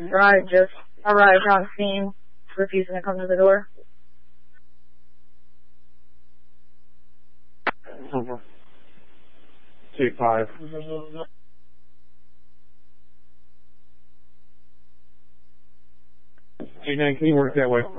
Right, just arrived on scene, refusing to come to the door. Over. 2-5. Hey, 9, can you work that way?